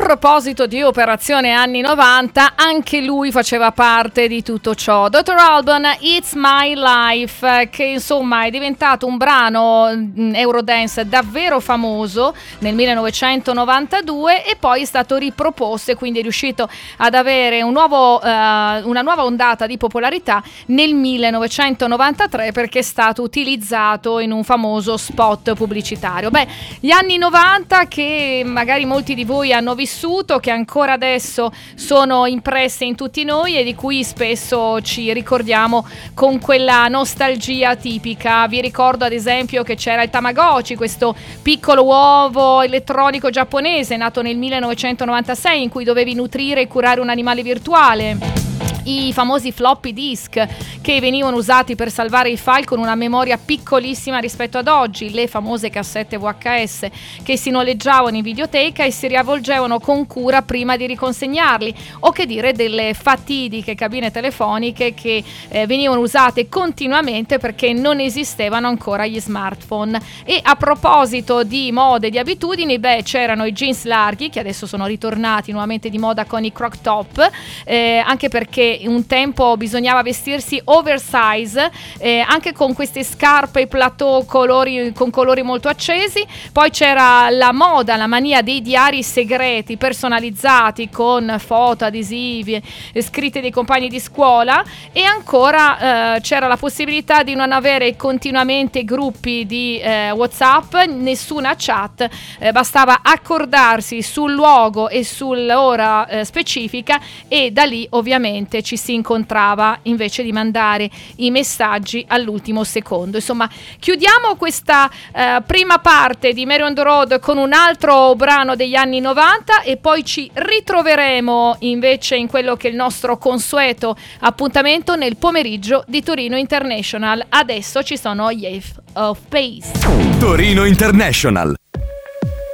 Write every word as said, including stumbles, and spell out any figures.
proposito di Operazione Anni novanta, anche lui faceva parte di tutto ciò. doctor Alban, It's My Life, che insomma è diventato un brano Eurodance davvero famoso nel millenovecentonovantadue e poi è stato riproposto e quindi è riuscito ad avere un nuovo, uh, una nuova ondata di popolarità nel millenovecentonovantatré perché è stato utilizzato in un famoso spot pubblicitario. Beh, gli anni novanta che magari molti di voi hanno vissuto, che ancora adesso sono impresse in tutti noi e di cui spesso ci ricordiamo con quella nostalgia tipica. Vi ricordo ad esempio che c'era il Tamagotchi, questo piccolo uovo elettronico giapponese nato nel millenovecentonovantasei in cui dovevi nutrire e curare un animale virtuale. I famosi floppy disk che venivano usati per salvare i file con una memoria piccolissima rispetto ad oggi, le famose cassette V H S che si noleggiavano in videoteca e si riavvolgevano con cura prima di riconsegnarli, o che dire delle fatidiche cabine telefoniche che eh, venivano usate continuamente perché non esistevano ancora gli smartphone. E a proposito di mode e di abitudini, beh, c'erano i jeans larghi che adesso sono ritornati nuovamente di moda con i crop top, eh, anche perché un tempo bisognava vestirsi oversize, eh, anche con queste scarpe e plateau colori, con colori molto accesi. Poi c'era la moda, la mania dei diari segreti personalizzati con foto, adesivi, scritte dei compagni di scuola, e ancora eh, c'era la possibilità di non avere continuamente gruppi di eh, WhatsApp, nessuna chat, eh, bastava accordarsi sul luogo e sull'ora eh, specifica e da lì ovviamente ci si incontrava invece di mandare i messaggi all'ultimo secondo. Insomma, chiudiamo questa eh, prima parte di Mary on the Road con un altro brano degli anni novanta e poi ci ritroveremo invece in quello che è il nostro consueto appuntamento nel pomeriggio di Torino International. Adesso ci sono gli Ace of Base. Torino International,